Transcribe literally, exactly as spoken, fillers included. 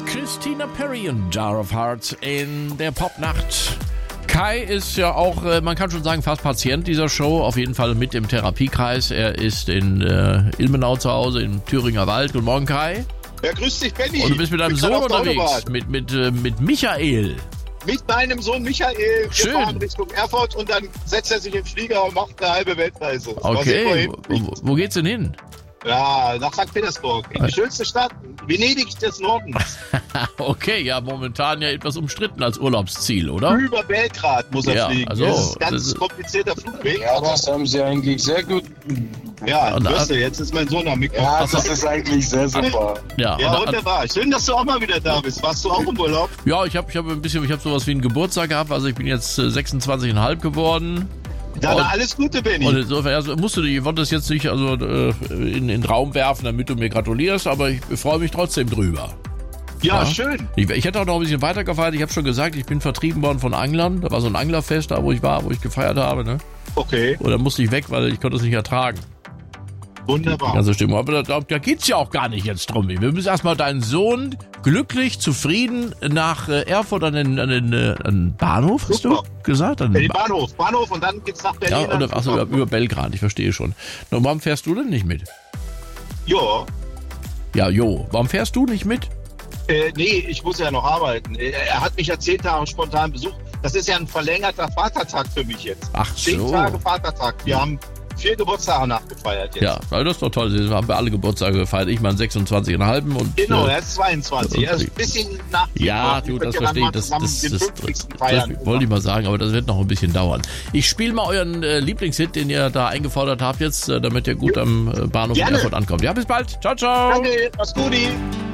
Christina Perri und Jar of Hearts in der Popnacht. Kai ist ja auch, man kann schon sagen, fast Patient dieser Show, auf jeden Fall mit im Therapiekreis. Er ist in äh, Ilmenau zu Hause, im Thüringer Wald. Guten Morgen, Kai. Ja, grüß dich, Benni. Und du bist mit deinem Sohn unterwegs, mit, mit, äh, mit Michael. Mit meinem Sohn Michael. Schön. Wir fahren Richtung Erfurt und dann setzt er sich in den Flieger und macht eine halbe Weltreise. Das Okay, wo, wo geht's denn hin? Ja, nach Sankt Petersburg, in die schönste Stadt, Venedig des Nordens. Okay, ja, momentan ja etwas umstritten als Urlaubsziel, oder? Über Belgrad muss er Ja, fliegen. also, das ist ein ganz das ist- komplizierter Flugweg. Ja, das haben sie eigentlich sehr gut. Ja, Und- hörst du, jetzt ist mein Sohn am Mikro. Ja, das ist eigentlich sehr super. Ja, Ja, und, wunderbar. Schön, dass du auch mal wieder da bist. Warst du auch im Urlaub? ja ich habe ich hab ein bisschen, ich habe sowas wie einen Geburtstag gehabt, also ich bin jetzt äh, sechsundzwanzig Komma fünf geworden. Dann Und- alles Gute, Benni. Und insofern, also musst du, ich wollte das jetzt nicht also, äh, in, in den Raum werfen, damit du mir gratulierst, aber ich freue mich trotzdem drüber. Ja, Ja. schön. Ich, ich hätte auch noch ein bisschen weiter gefeiert. Ich habe schon gesagt, ich bin vertrieben worden von Anglern. Da war so ein Anglerfest da, wo ich war, wo ich gefeiert habe. Ne? Okay, Und da musste ich weg, weil ich konnte es nicht ertragen. Die wunderbar. ganze Stimmung. Aber da, da geht's ja auch gar nicht jetzt drum. Wir müssen erstmal deinen Sohn glücklich, zufrieden nach äh, Erfurt an den, an den, äh, an den Bahnhof, hast Super. du gesagt? An Ja, den den Bahnhof, Bahnhof und dann geht's nach ja, Berlin. oder, achso, über, über Belgrad, ich verstehe schon. Na, warum fährst du denn nicht mit? Ja, Ja, jo, warum fährst du nicht mit? äh, nee, ich muss ja noch arbeiten. Er er hat mich ja zehn Tage spontan besucht. Das ist ja ein verlängerter Vatertag für mich jetzt. Ach Zehn so. Tage Vatertag. Wir haben vier Geburtstage nachgefeiert jetzt. Ja, weil das ist doch toll. Das haben wir alle Geburtstage gefeiert. Ich meinen sechsundzwanzig Komma fünf und Genau, äh, er ist zweiundzwanzig. Er ist ein bisschen nach. ja, Wir du, das können verstehe ich. dann Das, mal das, zusammen das, den das, fünfzigsten das feiern. wollte ich mal sagen, aber das wird noch ein bisschen dauern. Ich spiele mal euren äh, Lieblingshit, den ihr da eingefordert habt jetzt, äh, damit ihr gut am äh, Bahnhof in Gerne. Erfurt ankommt. Ja, bis bald. Ciao, ciao. Danke, mach's gut.